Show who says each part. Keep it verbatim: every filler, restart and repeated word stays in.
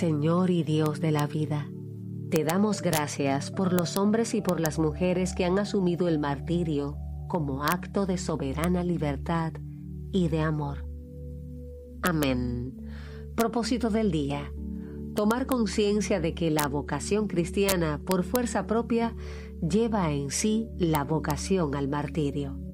Speaker 1: Señor y Dios de la vida, te damos gracias por los hombres y por las mujeres que han asumido el martirio como acto de soberana libertad y de amor. Amén. Propósito del día: tomar conciencia de que la vocación cristiana por fuerza propia lleva en sí la vocación al martirio.